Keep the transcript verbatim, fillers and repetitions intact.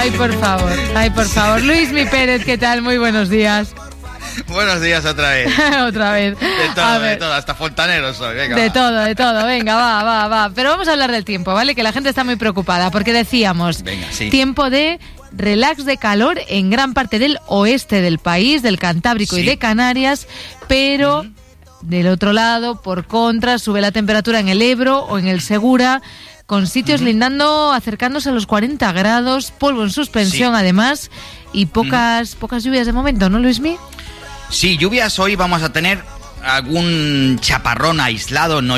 Ay, por favor, ay, por favor. Luismi Pérez, ¿qué tal? Muy buenos días. Buenos días otra vez. Otra vez. De todo, de todo, hasta fontanero soy. Venga, de va. todo, de todo. Venga, va, va, va. Pero vamos a hablar del tiempo, ¿vale? Que la gente está muy preocupada porque decíamos, Venga, sí. tiempo de relax de calor en gran parte del oeste del país, del Cantábrico Sí. y de Canarias, pero Uh-huh. del otro lado, por contra, sube la temperatura en el Ebro o en el Segura, con sitios uh-huh. lindando, acercándose a los cuarenta grados, polvo en suspensión Sí. además, y pocas, uh-huh. pocas lluvias de momento, ¿no, Luismi? Sí, lluvias hoy vamos a tener algún chaparrón aislado, no